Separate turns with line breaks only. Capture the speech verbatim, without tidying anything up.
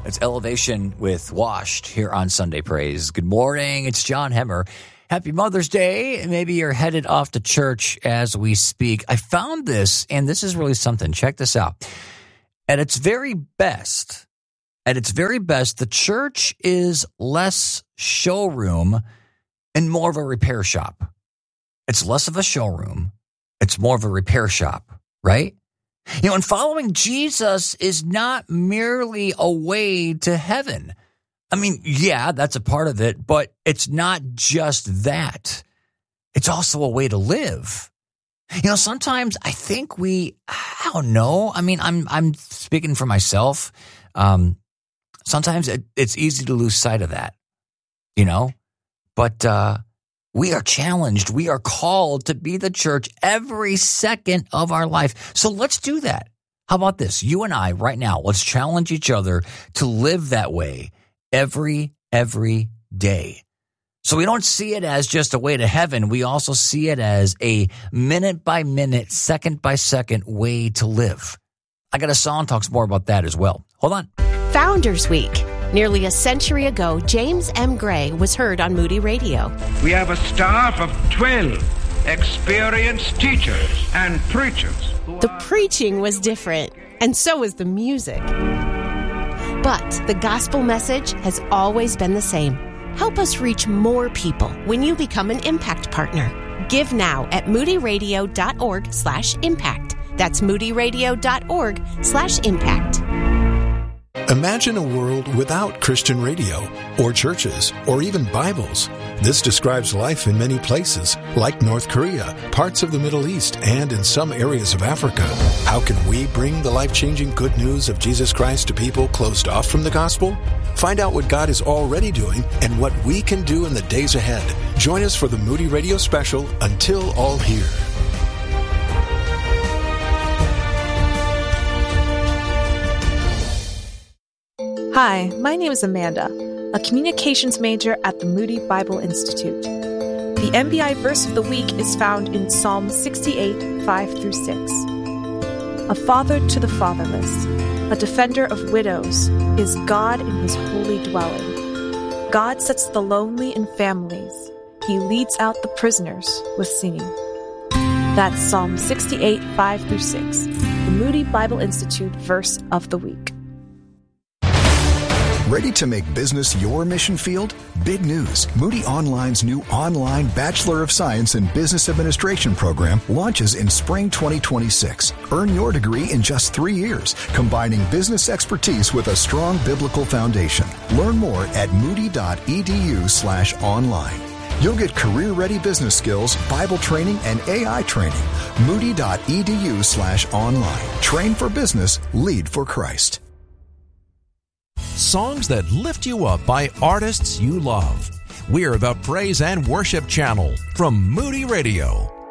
It's Elevation with Washed here on Sunday Praise. Good morning. It's John Hemmer. Happy Mother's Day. Maybe you're headed off to church as we speak. I found this, and this is really something. Check this out. At its very best, at its very best, the church is less showroom and more of a repair shop. It's less of a showroom. It's more of a repair shop, right? You know, and following Jesus is not merely a way to heaven. I mean, yeah, that's a part of it, but it's not just that. It's also a way to live. You know, sometimes I think we, I don't know. I mean, I'm I'm speaking for myself. Um, sometimes it, it's easy to lose sight of that, you know, but uh, we are challenged. We are called to be the church every second of our life. So let's do that. How about this? You and I right now, let's challenge each other to live that way every, every day. So we don't see it as just a way to heaven. We also see it as a minute by minute, second by second way to live. I got a song talks more about that as well. Hold on.
Founders Week. Nearly a century ago, James M. Gray was heard on Moody Radio.
We have a staff of twelve experienced teachers and preachers.
The preaching was different, and so was the music. But the gospel message has always been the same. Help us reach more people when you become an Impact Partner. Give now at moodyradio.org slash impact. That's moodyradio.org slash impact.
Imagine a world without Christian radio, or churches, or even Bibles. This describes life in many places, like North Korea, parts of the Middle East, and in some areas of Africa. How can we bring the life-changing good news of Jesus Christ to people closed off from the gospel? Find out what God is already doing and what we can do in the days ahead. Join us for the Moody Radio special, Until All Hear.
Hi, my name is Amanda, a communications major at the Moody Bible Institute. The M B I verse of the week is found in Psalm sixty-eight, five through six. A father to the fatherless, a defender of widows, is God in his holy dwelling. God sets the lonely in families. He leads out the prisoners with singing. That's Psalm sixty-eight, five through six, the Moody Bible Institute verse of the week.
Ready to make business your mission field? Big news. Moody Online's new online Bachelor of Science in Business Administration program launches in spring twenty twenty-six. Earn your degree in just three years, combining business expertise with a strong biblical foundation. Learn more at moody.edu slash online. You'll get career-ready business skills, Bible training, and A I training. Moody.edu slash online. Train for business, lead for Christ.
Songs that lift you up by artists you love. We're the Praise and Worship Channel from Moody Radio.